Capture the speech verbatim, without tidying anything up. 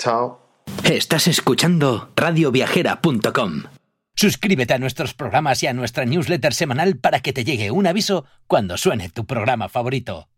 Chao. Estás escuchando radio viajera punto com. Suscríbete a nuestros programas y a nuestra newsletter semanal para que te llegue un aviso cuando suene tu programa favorito.